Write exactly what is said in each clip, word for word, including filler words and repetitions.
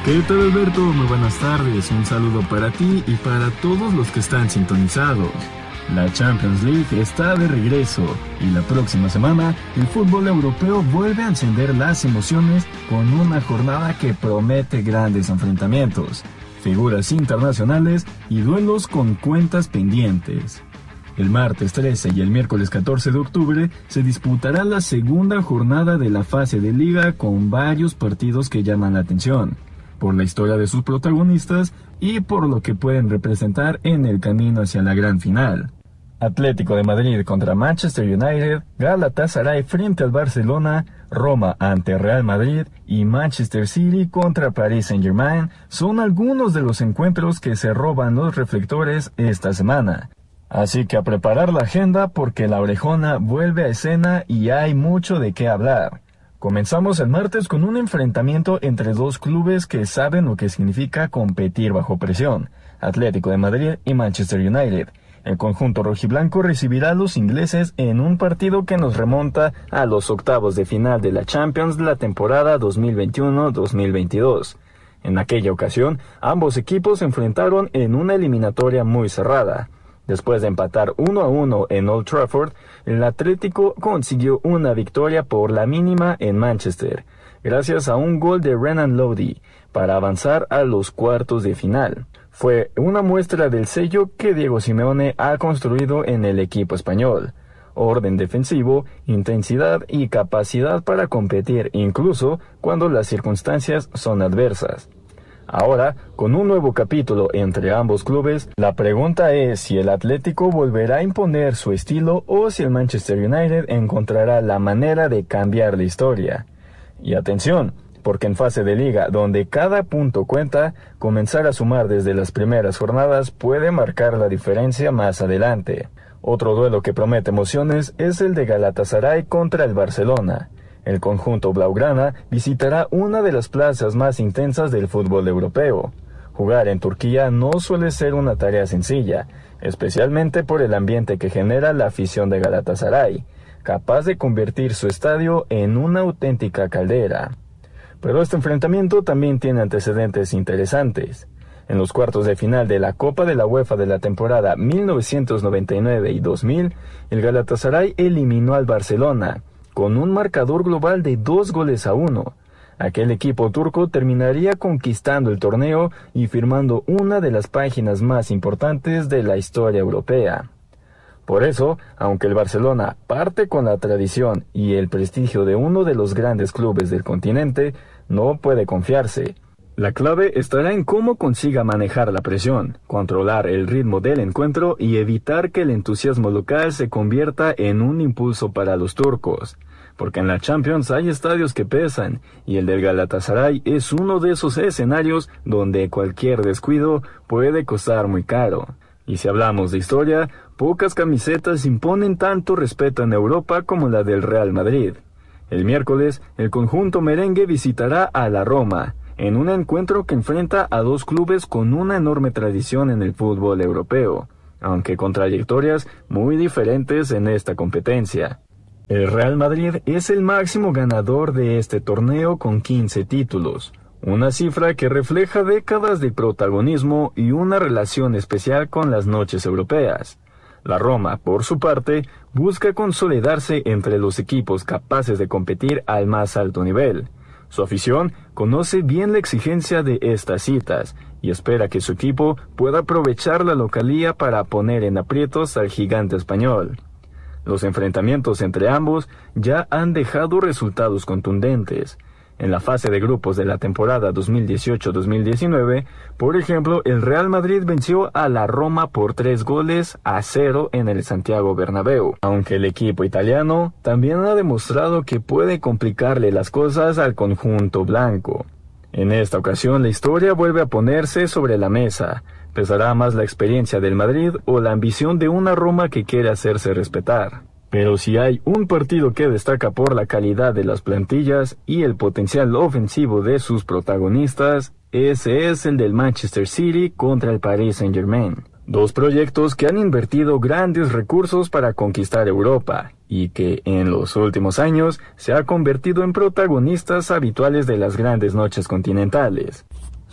¿Qué tal, Alberto? Muy buenas tardes, un saludo para ti y para todos los que están sintonizados. La Champions League está de regreso y la próxima semana el fútbol europeo vuelve a encender las emociones con una jornada que promete grandes enfrentamientos, figuras internacionales y duelos con cuentas pendientes. El martes trece y el miércoles catorce de octubre se disputará la segunda jornada de la fase de liga con varios partidos que llaman la atención, por la historia de sus protagonistas y por lo que pueden representar en el camino hacia la gran final. Atlético de Madrid contra Manchester United, Galatasaray frente al Barcelona, Roma ante Real Madrid y Manchester City contra Paris Saint-Germain son algunos de los encuentros que se roban los reflectores esta semana. Así que a preparar la agenda porque la orejona vuelve a escena y hay mucho de qué hablar. Comenzamos el martes con un enfrentamiento entre dos clubes que saben lo que significa competir bajo presión, Atlético de Madrid y Manchester United. El conjunto rojiblanco recibirá a los ingleses en un partido que nos remonta a los octavos de final de la Champions de la temporada dos mil veintiuno dos mil veintidós. En aquella ocasión, ambos equipos se enfrentaron en una eliminatoria muy cerrada. Después de empatar uno a uno en Old Trafford, el Atlético consiguió una victoria por la mínima en Manchester, gracias a un gol de Renan Lodi, para avanzar a los cuartos de final. Fue una muestra del sello que Diego Simeone ha construido en el equipo español: orden defensivo, intensidad y capacidad para competir incluso cuando las circunstancias son adversas. Ahora, con un nuevo capítulo entre ambos clubes, la pregunta es si el Atlético volverá a imponer su estilo o si el Manchester United encontrará la manera de cambiar la historia. Y atención, porque en fase de liga, donde cada punto cuenta, comenzar a sumar desde las primeras jornadas puede marcar la diferencia más adelante. Otro duelo que promete emociones es el de Galatasaray contra el Barcelona. El conjunto blaugrana visitará una de las plazas más intensas del fútbol europeo. Jugar en Turquía no suele ser una tarea sencilla, especialmente por el ambiente que genera la afición de Galatasaray, capaz de convertir su estadio en una auténtica caldera. Pero este enfrentamiento también tiene antecedentes interesantes. En los cuartos de final de la Copa de la UEFA de la temporada mil novecientos noventa y nueve y dos mil, el Galatasaray eliminó al Barcelona con un marcador global de dos goles a uno. Aquel equipo turco terminaría conquistando el torneo y firmando una de las páginas más importantes de la historia europea. Por eso, aunque el Barcelona parte con la tradición y el prestigio de uno de los grandes clubes del continente, no puede confiarse. La clave estará en cómo consiga manejar la presión, controlar el ritmo del encuentro y evitar que el entusiasmo local se convierta en un impulso para los turcos. Porque en la Champions hay estadios que pesan, y el del Galatasaray es uno de esos escenarios donde cualquier descuido puede costar muy caro. Y si hablamos de historia, pocas camisetas imponen tanto respeto en Europa como la del Real Madrid. El miércoles, el conjunto merengue visitará a la Roma, en un encuentro que enfrenta a dos clubes con una enorme tradición en el fútbol europeo, aunque con trayectorias muy diferentes en esta competencia. El Real Madrid es el máximo ganador de este torneo con quince títulos, una cifra que refleja décadas de protagonismo y una relación especial con las noches europeas. La Roma, por su parte, busca consolidarse entre los equipos capaces de competir al más alto nivel. Su afición conoce bien la exigencia de estas citas y espera que su equipo pueda aprovechar la localía para poner en aprietos al gigante español. Los enfrentamientos entre ambos ya han dejado resultados contundentes. En la fase de grupos de la temporada dos mil dieciocho dos mil diecinueve, por ejemplo, el Real Madrid venció a la Roma por tres goles a cero en el Santiago Bernabéu, aunque el equipo italiano también ha demostrado que puede complicarle las cosas al conjunto blanco. En esta ocasión la historia vuelve a ponerse sobre la mesa. ¿Pesará más la experiencia del Madrid o la ambición de una Roma que quiere hacerse respetar? Pero si hay un partido que destaca por la calidad de las plantillas y el potencial ofensivo de sus protagonistas, ese es el del Manchester City contra el Paris Saint-Germain. Dos proyectos que han invertido grandes recursos para conquistar Europa y que en los últimos años se ha convertido en protagonistas habituales de las grandes noches continentales.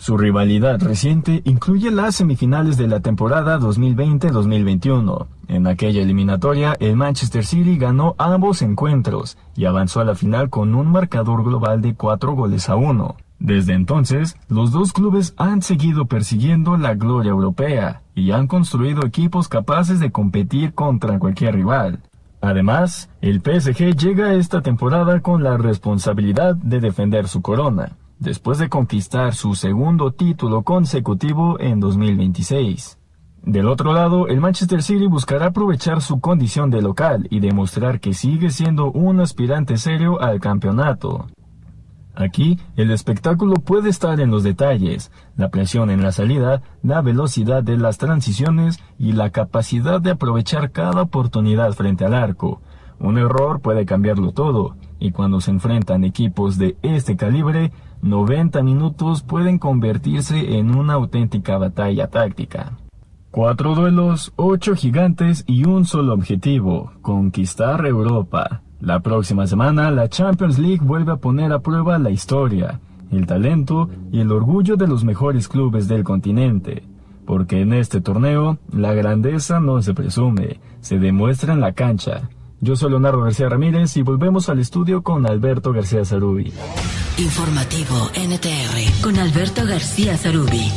Su rivalidad reciente incluye las semifinales de la temporada dos mil veinte dos mil veintiuno. En aquella eliminatoria, el Manchester City ganó ambos encuentros y avanzó a la final con un marcador global de cuatro goles a uno. Desde entonces, los dos clubes han seguido persiguiendo la gloria europea y han construido equipos capaces de competir contra cualquier rival. Además, el P S G llega esta temporada con la responsabilidad de defender su corona, después de conquistar su segundo título consecutivo en dos mil veintiséis. Del otro lado, el Manchester City buscará aprovechar su condición de local y demostrar que sigue siendo un aspirante serio al campeonato. Aquí, el espectáculo puede estar en los detalles, la presión en la salida, la velocidad de las transiciones y la capacidad de aprovechar cada oportunidad frente al arco. Un error puede cambiarlo todo, y cuando se enfrentan equipos de este calibre, noventa minutos pueden convertirse en una auténtica batalla táctica. Cuatro duelos, ocho gigantes y un solo objetivo: conquistar Europa. La próxima semana, la Champions League vuelve a poner a prueba la historia, el talento y el orgullo de los mejores clubes del continente. Porque en este torneo, la grandeza no se presume, se demuestra en la cancha. Yo soy Leonardo García Ramírez y volvemos al estudio con Alberto García Zarubi. Informativo N T R con Alberto García Zarubi.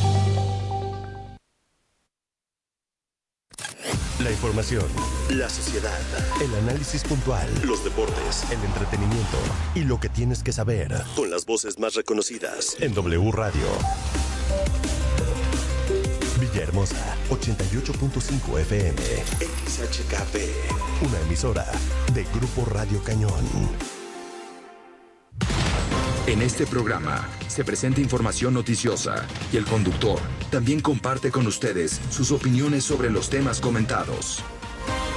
La información, la sociedad, el análisis puntual, los deportes, el entretenimiento y lo que tienes que saber con las voces más reconocidas en W Radio. Villahermosa, ochenta y ocho punto cinco F M, X H K P, una emisora de Grupo Radio Cañón. En este programa se presenta información noticiosa y el conductor también comparte con ustedes sus opiniones sobre los temas comentados.